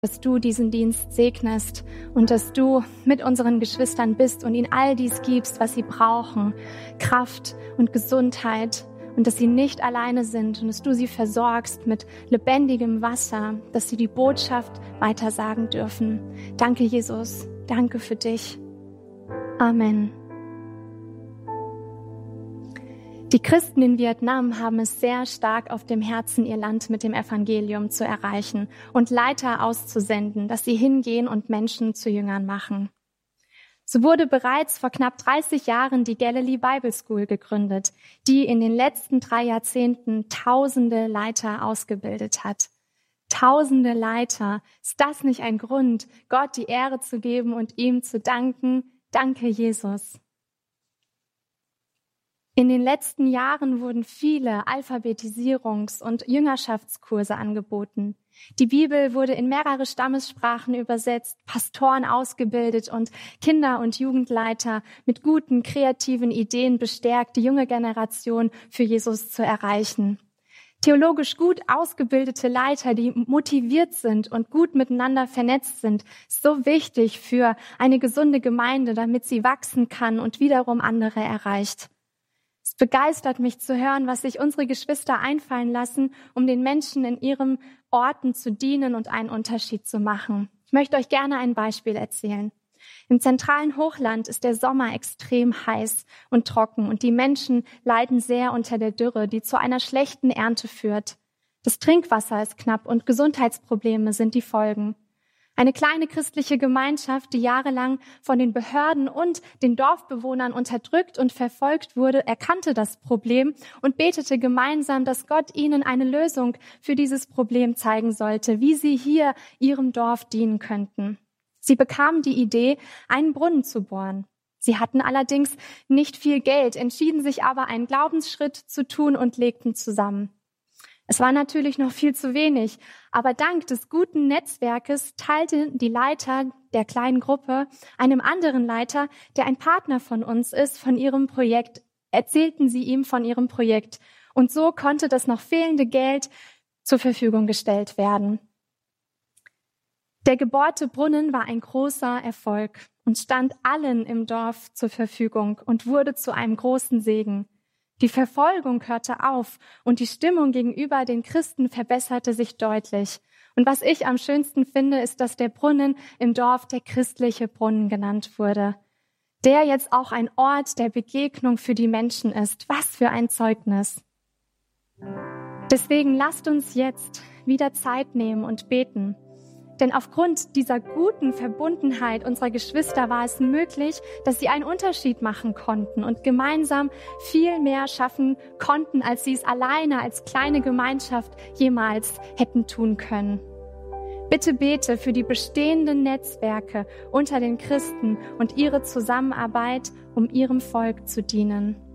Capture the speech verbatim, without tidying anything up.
dass du diesen Dienst segnest und dass du mit unseren Geschwistern bist und ihnen all dies gibst, was sie brauchen, Kraft und Gesundheit, und dass sie nicht alleine sind und dass du sie versorgst mit lebendigem Wasser, dass sie die Botschaft weitersagen dürfen. Danke, Jesus. Danke für dich. Amen. Die Christen in Vietnam haben es sehr stark auf dem Herzen, ihr Land mit dem Evangelium zu erreichen und Leiter auszusenden, dass sie hingehen und Menschen zu Jüngern machen. So wurde bereits vor knapp dreißig Jahren die Galilee Bible School gegründet, die in den letzten drei Jahrzehnten tausende Leiter ausgebildet hat. Tausende Leiter. Ist das nicht ein Grund, Gott die Ehre zu geben und ihm zu danken? Danke, Jesus. In den letzten Jahren wurden viele Alphabetisierungs- und Jüngerschaftskurse angeboten. Die Bibel wurde in mehrere Stammessprachen übersetzt, Pastoren ausgebildet und Kinder- und Jugendleiter mit guten, kreativen Ideen bestärkt, die junge Generation für Jesus zu erreichen. Theologisch gut ausgebildete Leiter, die motiviert sind und gut miteinander vernetzt sind, ist so wichtig für eine gesunde Gemeinde, damit sie wachsen kann und wiederum andere erreicht. Es begeistert mich zu hören, was sich unsere Geschwister einfallen lassen, um den Menschen in ihren Orten zu dienen und einen Unterschied zu machen. Ich möchte euch gerne ein Beispiel erzählen. Im zentralen Hochland ist der Sommer extrem heiß und trocken und die Menschen leiden sehr unter der Dürre, die zu einer schlechten Ernte führt. Das Trinkwasser ist knapp und Gesundheitsprobleme sind die Folgen. Eine kleine christliche Gemeinschaft, die jahrelang von den Behörden und den Dorfbewohnern unterdrückt und verfolgt wurde, erkannte das Problem und betete gemeinsam, dass Gott ihnen eine Lösung für dieses Problem zeigen sollte, wie sie hier ihrem Dorf dienen könnten. Sie bekamen die Idee, einen Brunnen zu bohren. Sie hatten allerdings nicht viel Geld, entschieden sich aber, einen Glaubensschritt zu tun und legten zusammen. Es war natürlich noch viel zu wenig, aber dank des guten Netzwerkes teilten die Leiter der kleinen Gruppe einem anderen Leiter, der ein Partner von uns ist, von ihrem Projekt, erzählten sie ihm von ihrem Projekt. Und so konnte das noch fehlende Geld zur Verfügung gestellt werden. Der gebohrte Brunnen war ein großer Erfolg und stand allen im Dorf zur Verfügung und wurde zu einem großen Segen. Die Verfolgung hörte auf und die Stimmung gegenüber den Christen verbesserte sich deutlich. Und was ich am schönsten finde, ist, dass der Brunnen im Dorf der christliche Brunnen genannt wurde, der jetzt auch ein Ort der Begegnung für die Menschen ist. Was für ein Zeugnis! Deswegen lasst uns jetzt wieder Zeit nehmen und beten. Denn aufgrund dieser guten Verbundenheit unserer Geschwister war es möglich, dass sie einen Unterschied machen konnten und gemeinsam viel mehr schaffen konnten, als sie es alleine als kleine Gemeinschaft jemals hätten tun können. Bitte bete für die bestehenden Netzwerke unter den Christen und ihre Zusammenarbeit, um ihrem Volk zu dienen.